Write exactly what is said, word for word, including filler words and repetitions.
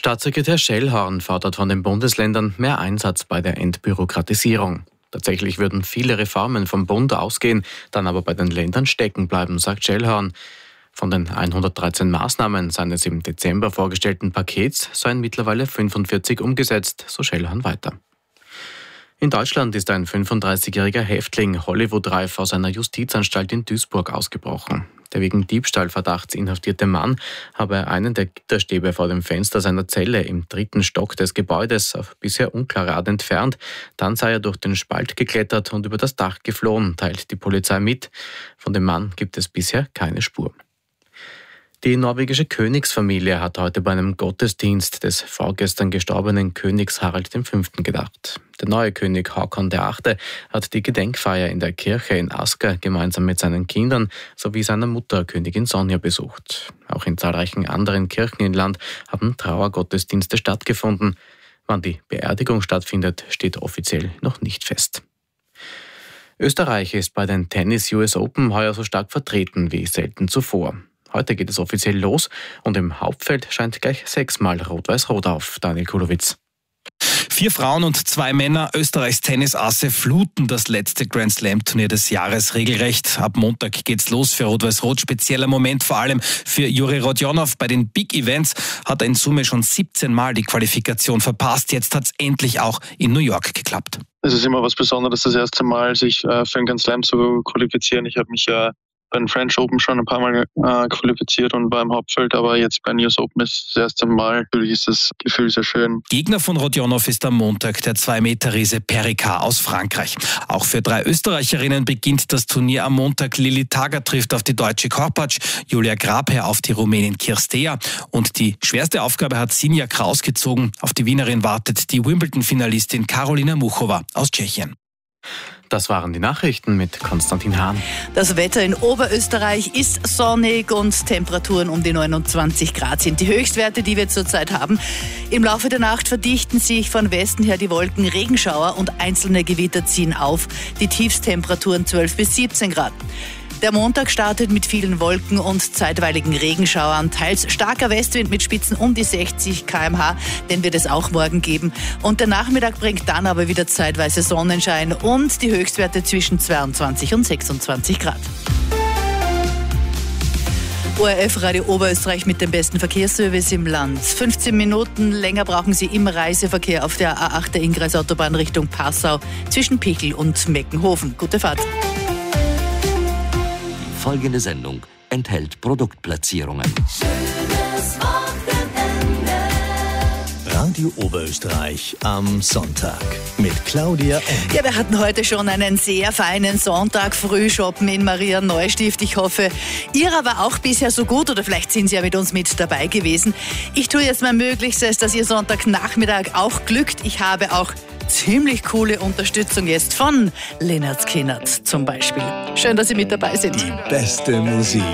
Staatssekretär Schellhorn fordert von den Bundesländern mehr Einsatz bei der Entbürokratisierung. Tatsächlich würden viele Reformen vom Bund ausgehen, dann aber bei den Ländern stecken bleiben, sagt Schellhorn. Von den hundertdreizehn Maßnahmen seines im Dezember vorgestellten Pakets seien mittlerweile fünfundvierzig umgesetzt, so Schellhorn weiter. In Deutschland ist ein fünfunddreißigjähriger Häftling hollywoodreif aus einer Justizanstalt in Duisburg ausgebrochen. Der wegen Diebstahlverdachts inhaftierte Mann habe einen der Gitterstäbe vor dem Fenster seiner Zelle im dritten Stock des Gebäudes auf bisher unklare Art entfernt. Dann sei er durch den Spalt geklettert und über das Dach geflohen, teilt die Polizei mit. Von dem Mann gibt es bisher keine Spur. Die norwegische Königsfamilie hat heute bei einem Gottesdienst des vorgestern gestorbenen Königs Harald der Fünfte gedacht. Der neue König Håkon der Achte hat die Gedenkfeier in der Kirche in Asker gemeinsam mit seinen Kindern sowie seiner Mutter Königin Sonja besucht. Auch in zahlreichen anderen Kirchen im Land haben Trauergottesdienste stattgefunden. Wann die Beerdigung stattfindet, steht offiziell noch nicht fest. Österreich ist bei den Tennis-U S Open heuer so stark vertreten wie selten zuvor. Heute geht es offiziell los und im Hauptfeld scheint gleich sechsmal Rot-Weiß-Rot auf. Daniel Kulowitz. Vier Frauen und zwei Männer Österreichs Tennisasse fluten das letzte Grand-Slam-Turnier des Jahres regelrecht. Ab Montag geht's los für Rot-Weiß-Rot. Spezieller Moment vor allem für Juri Rodionov. Bei den Big Events hat er in Summe schon siebzehn Mal die Qualifikation verpasst. Jetzt hat's endlich auch in New York geklappt. Es ist immer was Besonderes, das erste Mal sich für einen Grand-Slam zu qualifizieren. Ich habe mich ja beim French Open schon ein paar Mal äh, qualifiziert und beim Hauptfeld, aber jetzt beim U S Open ist das erste Mal. Natürlich ist das Gefühl sehr schön. Gegner von Rodionov ist am Montag der zwei Meter Riese Perricard aus Frankreich. Auch für drei Österreicherinnen beginnt das Turnier am Montag. Lili Tager trifft auf die deutsche Korpatsch, Julia Grabherr auf die Rumänin Kirstea und die schwerste Aufgabe hat Sinja Kraus gezogen. Auf die Wienerin wartet die Wimbledon-Finalistin Karolina Muchova aus Tschechien. Das waren die Nachrichten mit Konstantin Hahn. Das Wetter in Oberösterreich ist sonnig und Temperaturen um die neunundzwanzig Grad sind die Höchstwerte, die wir zurzeit haben. Im Laufe der Nacht verdichten sich von Westen her die Wolken, Regenschauer und einzelne Gewitter ziehen auf. Die Tiefstemperaturen zwölf bis siebzehn Grad. Der Montag startet mit vielen Wolken und zeitweiligen Regenschauern, teils starker Westwind mit Spitzen um die sechzig Kilometer pro Stunde, den wird es auch morgen geben. Und der Nachmittag bringt dann aber wieder zeitweise Sonnenschein und die Höchstwerte zwischen zweiundzwanzig und sechsundzwanzig Grad. O R F Radio Oberösterreich mit dem besten Verkehrsservice im Land. fünfzehn Minuten länger brauchen Sie im Reiseverkehr auf der A acht der Inngreisautobahn Richtung Passau zwischen Pichel und Meckenhofen. Gute Fahrt. Folgende Sendung enthält Produktplatzierungen. Schönes Wochenende. Radio Oberösterreich am Sonntag mit Claudia Eng. Ja, wir hatten heute schon einen sehr feinen Sonntag Frühshoppen in Maria Neustift. Ich hoffe, Ihrer war auch bisher so gut oder vielleicht sind Sie ja mit uns mit dabei gewesen. Ich tue jetzt mein Möglichstes, dass Ihr Sonntagnachmittag auch glückt. Ich habe auch ziemlich coole Unterstützung jetzt von Lynyrd Skynyrd zum Beispiel. Schön, dass Sie mit dabei sind. Die beste Musik